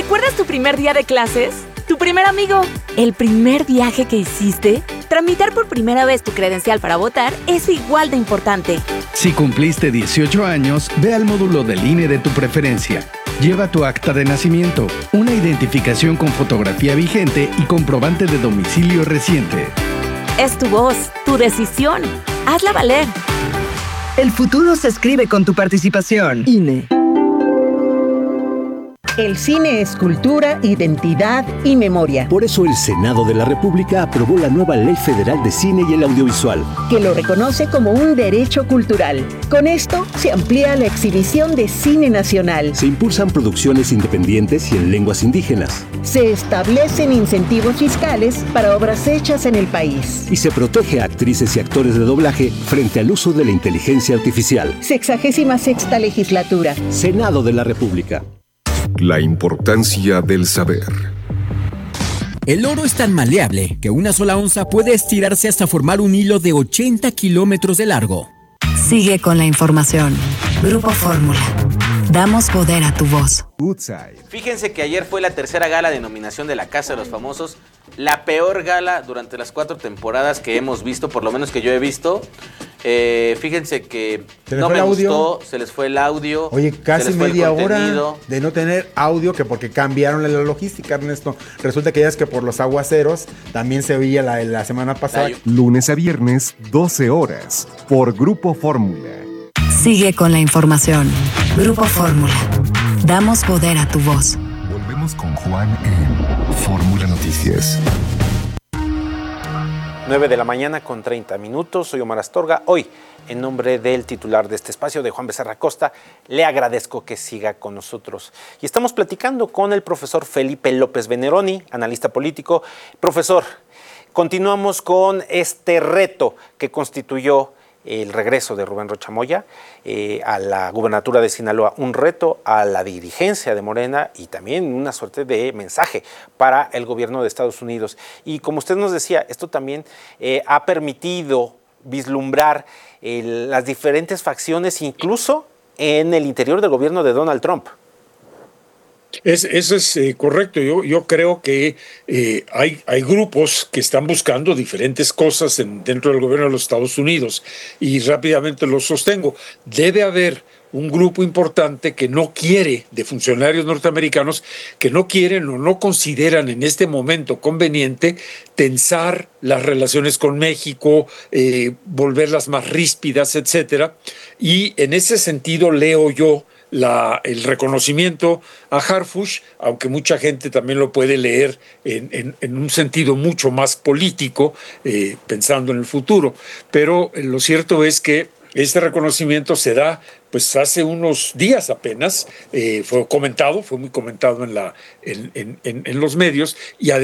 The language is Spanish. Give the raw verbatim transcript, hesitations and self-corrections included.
¿Recuerdas tu primer día de clases? ¿Tu primer amigo? ¿El primer viaje que hiciste? Tramitar por primera vez tu credencial para votar es igual de importante. Si cumpliste dieciocho años, ve al módulo del I N E de tu preferencia. Lleva tu acta de nacimiento, una identificación con fotografía vigente y comprobante de domicilio reciente. Es tu voz, tu decisión. Hazla valer. El futuro se escribe con tu participación. I N E. El cine es cultura, identidad y memoria. Por eso el Senado de la República aprobó la nueva Ley Federal de Cine y el Audiovisual, que lo reconoce como un derecho cultural. Con esto se amplía la exhibición de cine nacional. Se impulsan producciones independientes y en lenguas indígenas. Se establecen incentivos fiscales para obras hechas en el país. Y se protege a actrices y actores de doblaje frente al uso de la inteligencia artificial. Sexagésima sexta legislatura. Senado de la República. La importancia del saber. El oro es tan maleable que una sola onza puede estirarse hasta formar un hilo de ochenta kilómetros de largo. Sigue con la información. Grupo Fórmula. Damos poder a tu voz. Fíjense que ayer fue la tercera gala de nominación de la Casa de los Famosos. La peor gala durante las cuatro temporadas que hemos visto, por lo menos que yo he visto. Eh, fíjense que no me gustó, se les fue el audio. Oye, casi media hora de no tener audio, que porque cambiaron la logística, Ernesto. Resulta que ya es que por los aguaceros también se oía la, la semana pasada. Lunes a viernes, doce horas, por Grupo Fórmula. Sigue con la información. Grupo Fórmula. Damos poder a tu voz. Volvemos con Juan en Fórmula Noticias. nueve de la mañana con treinta minutos, soy Omar Astorga. Hoy, en nombre del titular de este espacio, de Juan Becerra Costa, le agradezco que siga con nosotros. Y estamos platicando con el profesor Felipe López Veneroni, analista político. Profesor, continuamos con este reto que constituyó el regreso de Rubén Rocha Moya eh, a la gubernatura de Sinaloa, un reto a la dirigencia de Morena y también una suerte de mensaje para el gobierno de Estados Unidos. Y como usted nos decía, esto también eh, ha permitido vislumbrar eh, las diferentes facciones, incluso en el interior del gobierno de Donald Trump. Es, eso es eh, correcto. Yo, yo creo que eh, hay, hay grupos que están buscando diferentes cosas en, dentro del gobierno de los Estados Unidos y rápidamente lo sostengo. Debe haber un grupo importante que no quiere, de funcionarios norteamericanos, que no quieren o no consideran en este momento conveniente tensar las relaciones con México, eh, volverlas más ríspidas, etcétera. Y en ese sentido leo yo La, el reconocimiento a Harfuch, aunque mucha gente también lo puede leer en, en, en un sentido mucho más político, eh, pensando en el futuro. Pero eh, lo cierto es que este reconocimiento se da pues hace unos días apenas, eh, fue comentado, fue muy comentado en, la, en, en, en los medios, y